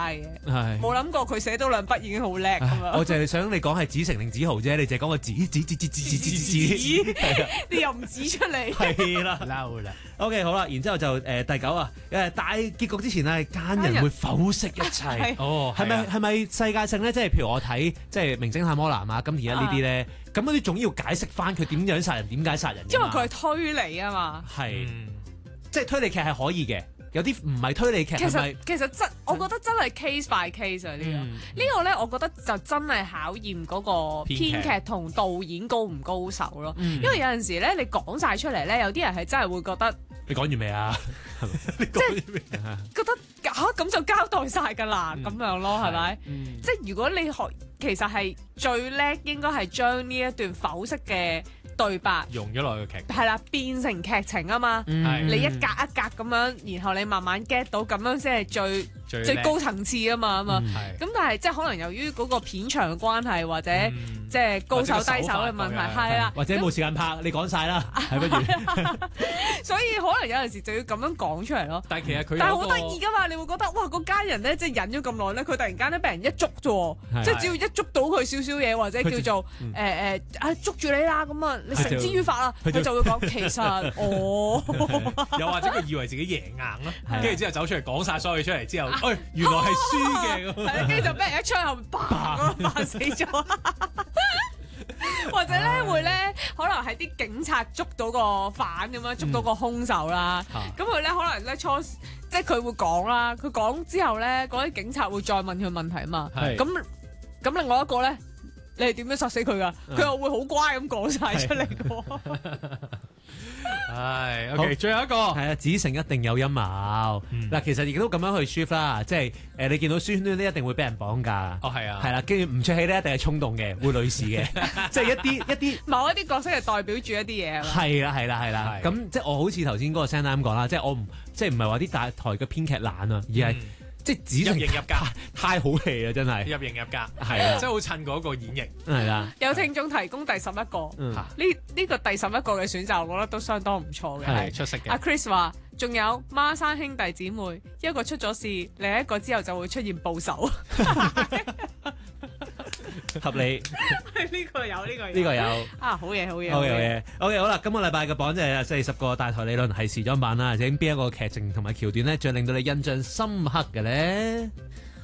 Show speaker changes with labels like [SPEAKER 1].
[SPEAKER 1] 嘅，冇諗過佢寫到兩筆已經好叻咁樣。
[SPEAKER 2] 我就係想你講係子成定子豪啫，你淨係講個子，
[SPEAKER 1] 你又唔指出嚟。
[SPEAKER 2] 係啦，
[SPEAKER 3] 嬲啦。
[SPEAKER 2] OK 好啦，然之後就第9啊，大結局之前咧，奸人會剖析一切。
[SPEAKER 3] 哦，
[SPEAKER 2] 係咪世界性咧？即係譬如我睇即係名偵探柯南啊、金田一呢啲咧，咁嗰啲總要解釋翻佢點樣殺人、點解殺人。
[SPEAKER 1] 因為佢係推理啊嘛。
[SPEAKER 2] 係，即係推理劇係可以嘅。有啲唔係推理劇，
[SPEAKER 1] 其實我覺得真係 case by case 啊呢個咧，我覺得就真係考驗嗰個編劇同導演高唔高手咯。因為有陣時咧，你講晒出嚟咧，有啲人係真係會覺得
[SPEAKER 2] 你講完未啊？
[SPEAKER 1] 即係覺得咁就交代晒㗎啦，咁樣咯，係咪？即係如果你其實係最叻，應該係將呢一段剖析嘅對白
[SPEAKER 3] 融咗落去劇，
[SPEAKER 1] 係啦，變成劇情啊嘛。你一格一格咁樣，然後你慢慢 get 到，咁樣先係最高層次啊嘛。咁但係即係可能由於嗰個片長嘅關係，或者即係高手低手嘅問題，係啦，
[SPEAKER 2] 或者冇時間拍，你講晒啦，係不如。
[SPEAKER 1] 所以可能有陣時就要咁樣講出嚟咯。
[SPEAKER 3] 但係其實佢
[SPEAKER 1] 但係好得意㗎嘛，你會覺得哇，個家人咧即係忍咗咁耐咧，佢突然間咧俾人一捉啫，即係只要一捉到佢少少嘢，或者叫做捉住你啦咁啊，你繩之於法啦，佢就會講其實
[SPEAKER 3] 又或者佢以為自己贏硬啦，跟住之後走出嚟講晒所有嘢出嚟之後，原來係輸嘅咁，
[SPEAKER 1] 係跟住就俾人一槍後面砰咁爆死咗。或者咧會咧，可能係啲警察捉到個犯咁樣，捉到個兇手啦。咁佢咧可能咧即係佢會講啦，佢講之後咧，嗰啲警察會再問佢問題啊嘛。咁另外一個咧，你係點樣殺死佢噶？佢又會好乖咁講晒出嚟嘅。
[SPEAKER 3] 唉，OK，最後一個
[SPEAKER 2] 係啊，子成一定有陰謀。嗱，其實亦都咁樣去 shift 啦，即係你見到孫端呢一定會俾人綁架。
[SPEAKER 3] 哦，係啊，
[SPEAKER 2] 係啦，跟住吳卓羲咧一定係衝動嘅，會女士嘅，即係一啲
[SPEAKER 1] 某一啲角色係代表住一啲嘢。
[SPEAKER 2] 係啦。咁即係我好似頭先嗰個聲帶咁講啦，即係我唔係話啲大台嘅編劇懶啊，而係即係子成
[SPEAKER 3] 入型入格，
[SPEAKER 2] 太好戲啊，真係
[SPEAKER 3] 入型入格，
[SPEAKER 2] 係啊，
[SPEAKER 3] 即係好襯嗰個演繹。
[SPEAKER 2] 係啦，
[SPEAKER 1] 有聽眾提供第11個，呢個第11個嘅選擇，我覺得都相當唔錯嘅，
[SPEAKER 3] 係出色嘅。
[SPEAKER 1] 阿 Chris 話，仲有孖生兄弟姊妹，一個出咗事，另一個之後就會出現報仇。
[SPEAKER 2] 合理。
[SPEAKER 1] 呢個有啊，好嘢。
[SPEAKER 2] OK， 好啦，今個禮拜嘅榜就係40個大台理論係時裝版啦，究竟邊一個劇情同埋橋段咧，最令到你印象深刻嘅咧？